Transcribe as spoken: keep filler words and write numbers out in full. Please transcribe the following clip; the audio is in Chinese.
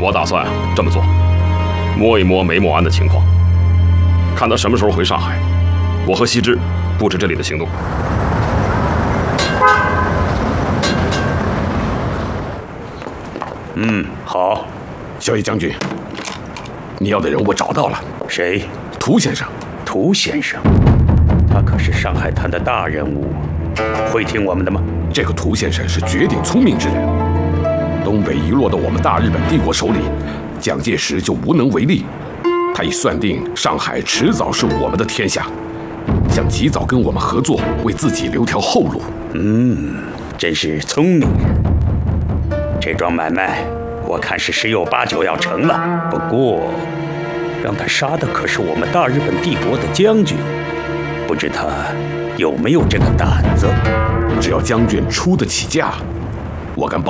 我打算这么做，摸一摸梅默庵的情况，看他什么时候回上海，我和西之布置这里的行动。 嗯，好。 萧毅将军，你要的人我找到了。 谁？ 涂先生。 涂先生，他可是上海滩的大人物，会听我们的吗？ 这个涂先生是绝顶聪明之人。东北遗落到我们大日本帝国手里，蒋介石就无能为力。他已算定上海迟早是我们的天下，想及早跟我们合作，为自己留条后路。 嗯，真是聪明人。这桩买卖，我看是十有八九要成了。不过，让他杀的可是我们大日本帝国的将军，不知他有没有这个胆子？ 只要将军出得起价，我敢保